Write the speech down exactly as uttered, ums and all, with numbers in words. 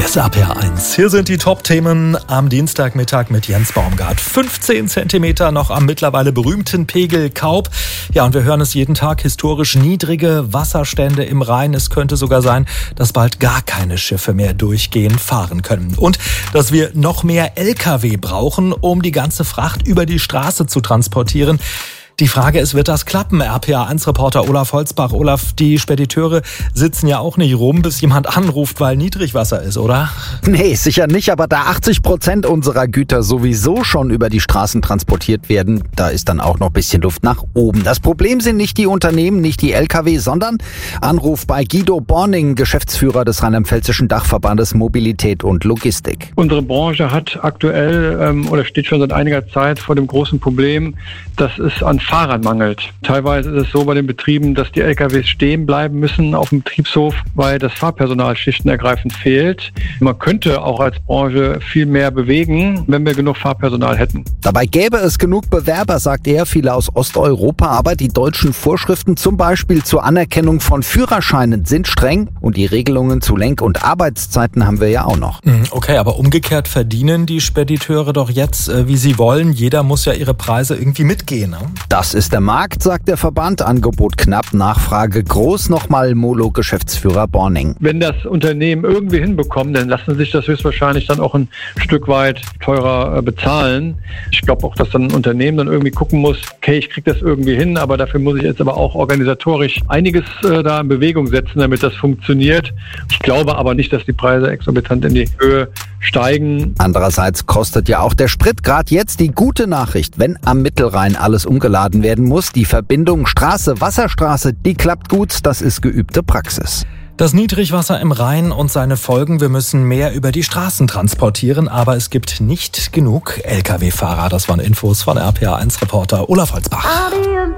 ist R P R eins. Hier sind die Top-Themen am Dienstagmittag mit Jens Baumgart. fünfzehn Zentimeter noch am mittlerweile berühmten Pegel Kaub. Ja, und wir hören es jeden Tag, historisch niedrige Wasserstände im Rhein. Es könnte sogar sein, dass bald gar keine Schiffe mehr durchgehend fahren können. Und dass wir noch mehr L K W brauchen, um die ganze Fracht über die Straße zu transportieren. Die Frage ist, wird das klappen? R P R eins Reporter Olaf Holzbach. Olaf, die Spediteure sitzen ja auch nicht rum, bis jemand anruft, weil Niedrigwasser ist, oder? Nee, sicher nicht, aber da achtzig Prozent unserer Güter sowieso schon über die Straßen transportiert werden, da ist dann auch noch ein bisschen Luft nach oben. Das Problem sind nicht die Unternehmen, nicht die L K W, sondern Anruf bei Guido Borning, Geschäftsführer des rheinland-pfälzischen Dachverbandes Mobilität und Logistik. Unsere Branche hat aktuell ähm, oder steht schon seit einiger Zeit vor dem großen Problem, dass es an Fahrern mangelt. Teilweise ist es so bei den Betrieben, dass die L K Ws stehen bleiben müssen auf dem Betriebshof, weil das Fahrpersonal schichtenergreifend fehlt. Man könnte auch als Branche viel mehr bewegen, wenn wir genug Fahrpersonal hätten. Dabei gäbe es genug Bewerber, sagt er, viele aus Osteuropa, aber die deutschen Vorschriften zum Beispiel zur Anerkennung von Führerscheinen sind streng und die Regelungen zu Lenk- und Arbeitszeiten haben wir ja auch noch. Okay, aber umgekehrt verdienen die Spediteure doch jetzt, wie sie wollen. Jeder muss ja ihre Preise irgendwie mitgehen, ne? Das ist der Markt, sagt der Verband. Angebot knapp, Nachfrage groß. Nochmal Molo-Geschäftsführer Borning. Wenn das Unternehmen irgendwie hinbekommen, dann lassen sich das höchstwahrscheinlich dann auch ein Stück weit teurer bezahlen. Ich glaube auch, dass dann ein Unternehmen dann irgendwie gucken muss, okay, ich kriege das irgendwie hin, aber dafür muss ich jetzt aber auch organisatorisch einiges äh, da in Bewegung setzen, damit das funktioniert. Ich glaube aber nicht, dass die Preise exorbitant in die Höhe steigen. Andererseits kostet ja auch der Sprit gerade jetzt. Die gute Nachricht, wenn am Mittelrhein alles umgeladen werden muss, die Verbindung Straße-Wasserstraße, die klappt gut, das ist geübte Praxis. Das Niedrigwasser im Rhein und seine Folgen, wir müssen mehr über die Straßen transportieren, aber es gibt nicht genug L K W-Fahrer. Das waren Infos von R P R eins Reporter Olaf Holzbach.